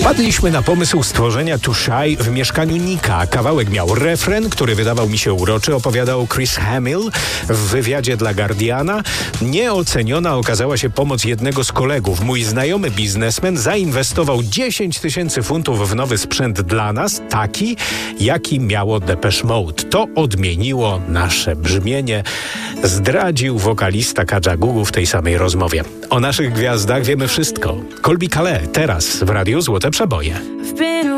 Wpadliśmy na pomysł stworzenia Too Shy w mieszkaniu Nika. Kawałek miał refren, który wydawał mi się uroczy, opowiadał Chris Hamill w wywiadzie dla Guardiana. Nieoceniona okazała się pomoc jednego z kolegów. Mój znajomy biznesmen zainwestował 10 000 funtów w nowy sprzęt dla nas, taki, jaki miało Depeche Mode. To odmieniło nasze brzmienie, zdradził wokalista Kajagoogoo w tej samej rozmowie. O naszych gwiazdach wiemy wszystko. Colbie Caillat teraz w Radiu Złote Przeboje.